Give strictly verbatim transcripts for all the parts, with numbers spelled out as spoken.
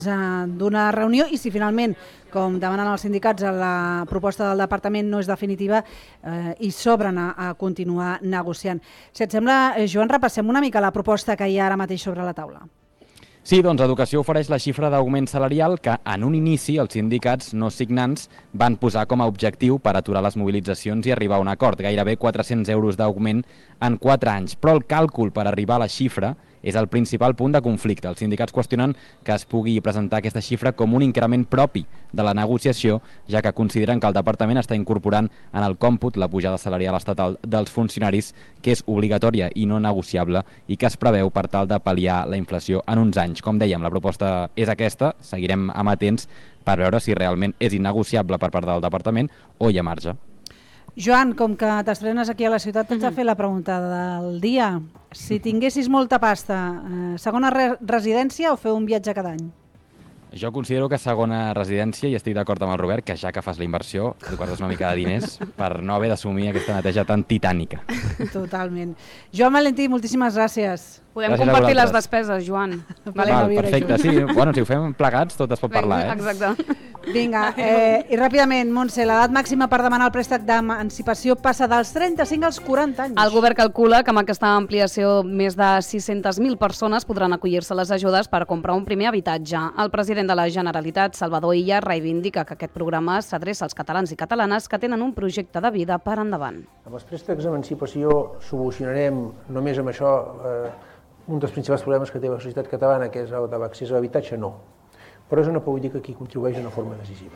d'una reunió i si finalment, com demanen els sindicats, la proposta del departament no és definitiva eh, i s'obren a, a continuar negociant. Si et sembla, Joan, repassem una mica la proposta que hi ha ara mateix sobre la taula. Sí, doncs Educació ofereix la xifra d'augment salarial que en un inici els sindicats no signants van posar com a objectiu per aturar les mobilitzacions i arribar a un acord, gairebé quatre-cents euros d'augment en quatre anys. Però el càlcul per arribar a la xifra és el principal punt de conflicte. Els sindicats qüestionen que es pugui presentar aquesta xifra com un increment propi de la negociació, ja que consideren que el departament està incorporant en el còmput la pujada salarial estatal dels funcionaris, que és obligatòria i no negociable i que es preveu per tal de pal·liar la inflació en uns anys. Com dèiem, la proposta és aquesta, seguirem amatents per veure si realment és innegociable per part del departament o hi ha marge. Joan, com que t'estrenes aquí a la ciutat, t'haig de fer la pregunta del dia. Si tinguessis molta pasta, eh, segona re residència o fer un viatge cada any? Jo considero que segona residència i estic d'acord amb el Robert que ja que fas la inversió, et guardes una mica de diners per no haver d'assumir aquesta neteja tan titànica. Totalment. Joan Valentí, moltíssimes gràcies. Podem gràcies compartir les despeses, Joan. Vale, Val, perfecte, sí. Bueno, si ho fem plegats, tot es pot parlar, eh? Exacte. Vinga, eh, i ràpidament, Montse, l'edat màxima per demanar el préstec d'emancipació passa dels trenta-cinc als quaranta anys. El govern calcula que amb aquesta ampliació més de sis-centes mil persones podran acollir-se a les ajudes per comprar un primer habitatge. El president de la Generalitat, Salvador Illa, reivindica que aquest programa s'adreça als catalans i catalanes que tenen un projecte de vida per endavant. Amb els préstecs d'emancipació solucionarem només amb això eh, un dels principals problemes que té la societat catalana, que és el de l'accés a l'habitatge, no. Però és una política que hi contribueix d'una forma decisiva.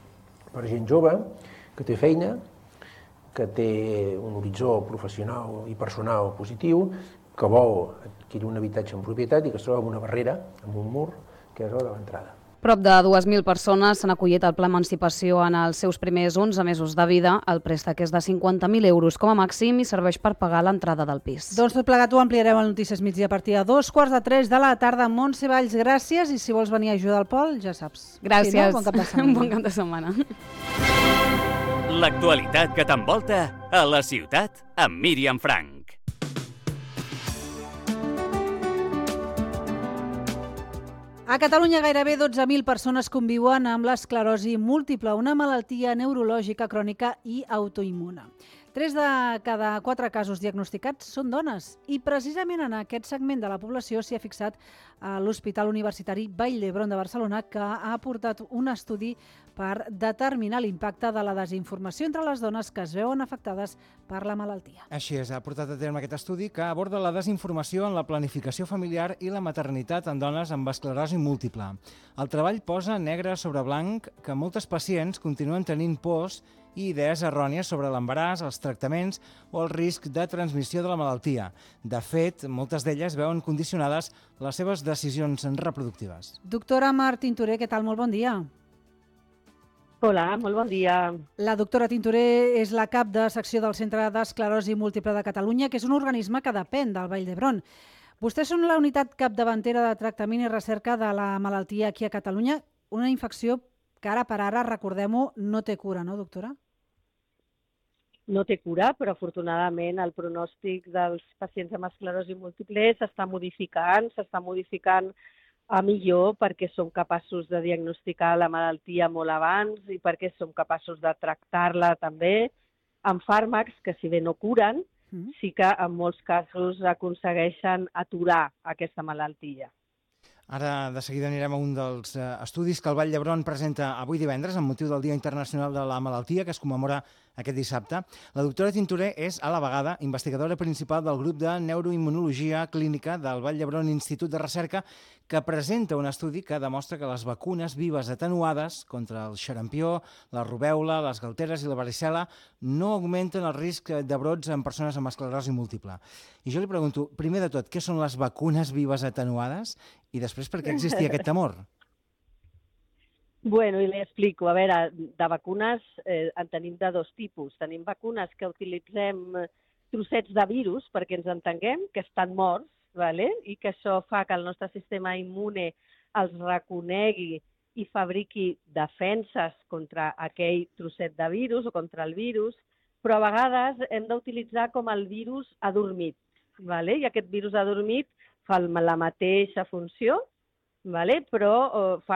Per gent jove, que té feina, que té un horitzó professional i personal positiu, que vol adquirir un habitatge en propietat i que es troba amb una barrera, amb un mur, que és la de l'entrada. Prop de dues mil persones s'han acollit al Pla Emancipació en els seus primers onze mesos de vida. El préstec és de cinquanta mil euros com a màxim i serveix per pagar l'entrada del pis. Doncs tot plegat ho ampliarem al Notícies Migdia a partir de dos quarts de tres de la tarda. Montse Valls, gràcies, i si vols venir a ajudar al Pol, ja saps. Gràcies. Sí, no? Bon cap de setmana. Bon cap de setmana. L'actualitat que t'envolta a la ciutat amb Míriam Frank. A Catalunya gairebé dotze mil persones conviuen amb l'esclerosi múltiple, una malaltia neurològica crònica i autoimmune. Tres de cada quatre casos diagnosticats són dones i precisament en aquest segment de la població s'hi ha fixat a l'Hospital Universitari Vall d'Hebron de Barcelona, que ha aportat un estudi per determinar l'impacte de la desinformació entre les dones que es veuen afectades per la malaltia. Així és, ha portat a terme aquest estudi que aborda la desinformació en la planificació familiar i la maternitat en dones amb esclerosi múltiple. El treball posa negre sobre blanc que moltes pacients continuen tenint pors i idees errònies sobre l'embaràs, els tractaments o el risc de transmissió de la malaltia. De fet, moltes d'elles veuen condicionades les seves decisions reproductives. Doctora Mar Tintoré, què tal? Molt bon dia. Hola, molt bon dia. La doctora Tintoré és la cap de secció del Centre d'Esclerosi Múltiple de Catalunya, que és un organisme que depèn del Vall d'Hebron. Vostès són la unitat capdavantera de tractament i recerca de la malaltia aquí a Catalunya, una infecció que ara per ara, recordem-ho, no té cura, no, doctora? No té cura, però afortunadament el pronòstic dels pacients amb esclerosi múltiple s'està modificant, s'està modificant a millor perquè som capaços de diagnosticar la malaltia molt abans i perquè som capaços de tractar-la també amb fàrmacs que, si bé no curen, mm. sí que en molts casos aconsegueixen aturar aquesta malaltia. Ara, de seguida, anirem a un dels eh, estudis que el Vall d'Hebron presenta avui divendres amb motiu del Dia Internacional de la Malaltia, que es commemora aquest dissabte. La doctora Tintoré és, a la vegada, investigadora principal del grup de Neuroimmunologia Clínica del Vall d'Hebron Institut de Recerca, que presenta un estudi que demostra que les vacunes vives atenuades contra el xarampió, la rubèola, les galteres i la varicel·la no augmenten el risc de brots en persones amb esclerosi múltiple. I jo li pregunto, primer de tot, què són les vacunes vives atenuades? I després, per què existia aquest temor? Bueno, i li explico. A veure, de vacunes eh, en tenim de dos tipus. Tenim vacunes que utilitzem trossets de virus, perquè ens entenguem, que estan morts, vale? I que això fa que el nostre sistema immune els reconegui i fabriqui defenses contra aquell trosset de virus o contra el virus, però a vegades hem d'utilitzar com el virus adormit, vale? I aquest virus adormit fa la mateixa funció, vale? Però eh, fa